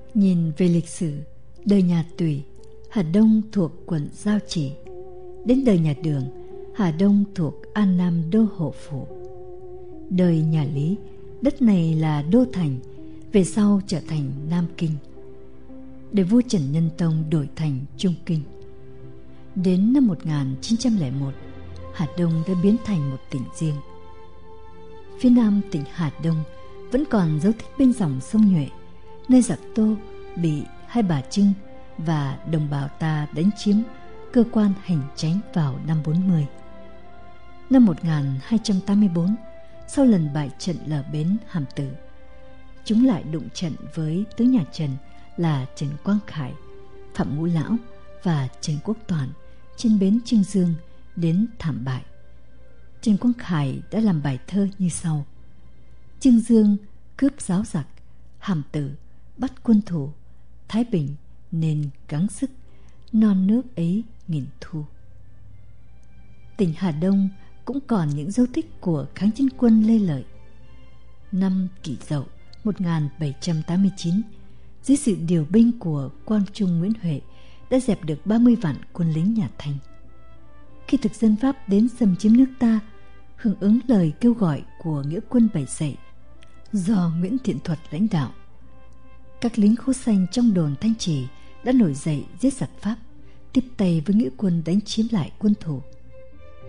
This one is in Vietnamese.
Nhìn về lịch sử, đời nhà Tùy, Hà Đông thuộc quận Giao Chỉ. Đến đời nhà Đường, Hà Đông thuộc An Nam Đô Hộ Phủ. Đời nhà Lý, đất này là đô thành, về sau trở thành Nam Kinh. Đời vua Trần Nhân Tông đổi thành Trung Kinh. Đến năm 1901, Hà Đông đã biến thành một tỉnh riêng. Phía nam tỉnh Hà Đông vẫn còn dấu tích bên dòng sông Nhuệ, nơi giặc Tô bị Hai Bà Trưng và đồng bào ta đánh chiếm cơ quan hành chánh vào năm 40. Năm 1284, sau lần bại trận Lở Bến Hàm Tử, chúng lại đụng trận với tướng nhà Trần là Trần Quang Khải, Phạm Ngũ Lão và Trần Quốc Toản trên bến Chương Dương, đến thảm bại. Trần Quang Khải đã làm bài thơ như sau: Chương Dương cướp giáo giặc, Hàm Tử bắt quân thù, Thái Bình nên gắng sức, non nước ấy nghìn thu. Tỉnh Hà Đông cũng còn những dấu tích của kháng chiến quân Lê Lợi. Năm Kỷ Dậu 1789, dưới sự điều binh của Quang Trung Nguyễn Huệ, đã dẹp được 30 vạn quân lính nhà Thanh. Khi thực dân Pháp đến xâm chiếm nước ta, hưởng ứng lời kêu gọi của nghĩa quân Bảy Dậy do Nguyễn Thiện Thuật lãnh đạo, các lính khố xanh trong đồn Thanh Trì đã nổi dậy giết giặc Pháp, tiếp tay với nghĩa quân đánh chiếm lại quân thù.